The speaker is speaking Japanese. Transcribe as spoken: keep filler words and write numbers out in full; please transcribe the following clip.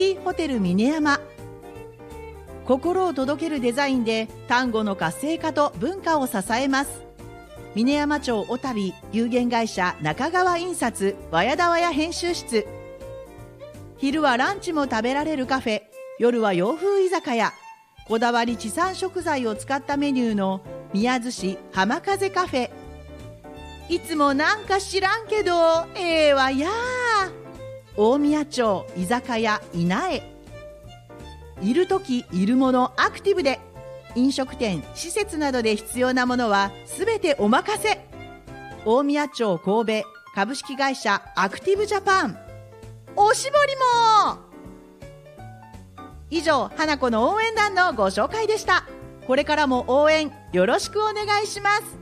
ホテル峰山。心を届けるデザインで丹後の活性化と文化を支えます。峰山町小旅有限会社中川印刷和やだわや編集室。昼はランチも食べられるカフェ、夜は洋風居酒屋。こだわり地産食材を使ったメニューの宮津市浜風カフェ。いつもなんか知らんけどええわや大宮町居酒屋稲江。いるときいるものアクティブで、飲食店施設などで必要なものはすべてお任せ。大宮町神戸株式会社アクティブジャパン。おしぼりも。以上、花子の応援団のご紹介でした。これからも応援よろしくお願いします。